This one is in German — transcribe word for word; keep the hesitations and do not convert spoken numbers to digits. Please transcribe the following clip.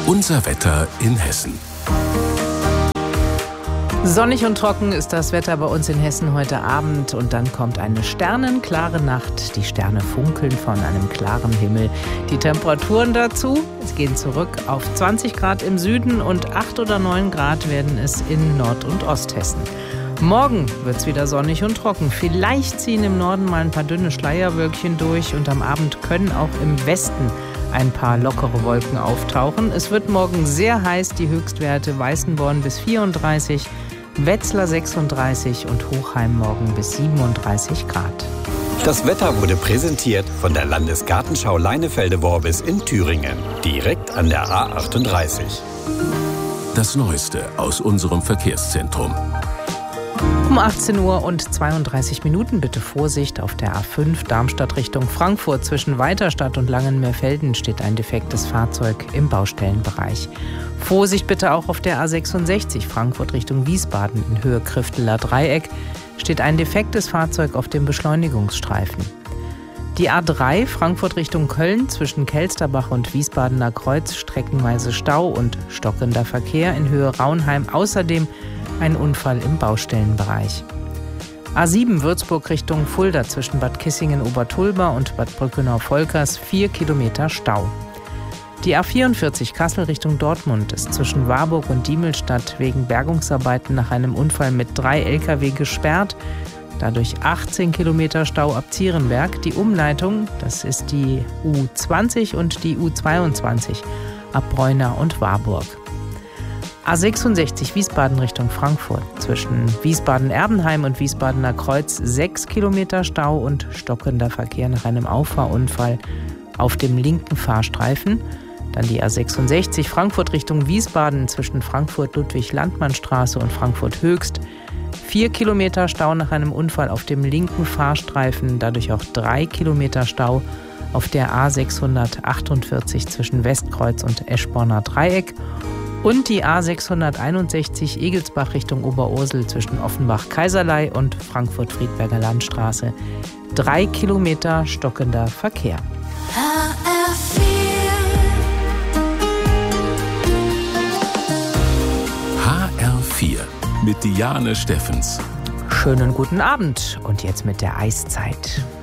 Unser Wetter in Hessen. Sonnig und trocken ist das Wetter bei uns in Hessen heute Abend und dann kommt eine sternenklare Nacht. Die Sterne funkeln von einem klaren Himmel. Die Temperaturen dazu, es gehen zurück auf zwanzig Grad im Süden und acht oder neun Grad werden es in Nord- und Osthessen. Morgen wird es wieder sonnig und trocken. Vielleicht ziehen im Norden mal ein paar dünne Schleierwölkchen durch und am Abend können auch im Westen ein paar lockere Wolken auftauchen. Es wird morgen sehr heiß, die Höchstwerte Weißenborn bis vierunddreißig, Wetzlar sechsunddreißig und Hochheim morgen bis siebenunddreißig Grad. Das Wetter wurde präsentiert von der Landesgartenschau Leinefelde-Worbis in Thüringen, direkt an der A achtunddreißig. Das Neueste aus unserem Verkehrszentrum. Um achtzehn Uhr und zweiunddreißig Minuten bitte Vorsicht auf der A fünf Darmstadt Richtung Frankfurt. Zwischen Weiterstadt und Langenmeerfelden steht ein defektes Fahrzeug im Baustellenbereich. Vorsicht bitte auch auf der A sechsundsechzig Frankfurt Richtung Wiesbaden in Höhe Krifteler Dreieck steht ein defektes Fahrzeug auf dem Beschleunigungsstreifen. Die A drei Frankfurt Richtung Köln zwischen Kelsterbach und Wiesbadener Kreuz streckenweise Stau und stockender Verkehr in Höhe Raunheim. Außerdem ein Unfall im Baustellenbereich. A sieben Würzburg Richtung Fulda zwischen Bad Kissingen-Obertulba und Bad Brückenau-Volkers vier Kilometer Stau. Die A vierundvierzig Kassel Richtung Dortmund ist zwischen Warburg und Diemelstadt wegen Bergungsarbeiten nach einem Unfall mit drei L K W gesperrt. Dadurch achtzehn Kilometer Stau ab Zierenberg. Die Umleitung, das ist die U zwanzig und die U zweiundzwanzig ab Breuna und Warburg. A sechsundsechzig Wiesbaden Richtung Frankfurt zwischen Wiesbaden-Erbenheim und Wiesbadener Kreuz sechs Kilometer Stau und stockender Verkehr nach einem Auffahrunfall auf dem linken Fahrstreifen. Dann die A sechsundsechzig Frankfurt Richtung Wiesbaden zwischen Frankfurt-Ludwig-Landmann-Straße und Frankfurt-Höchst. Vier Kilometer Stau nach einem Unfall auf dem linken Fahrstreifen, dadurch auch drei Kilometer Stau auf der A sechshundertachtundvierzig zwischen Westkreuz und Eschborner Dreieck. Und die A sechshunderteinundsechzig Egelsbach Richtung Oberursel zwischen Offenbach-Kaiserlei und Frankfurt-Friedberger Landstraße. Drei Kilometer stockender Verkehr. H R vier. H R vier mit Diane Steffens. Schönen guten Abend und jetzt mit der Eiszeit.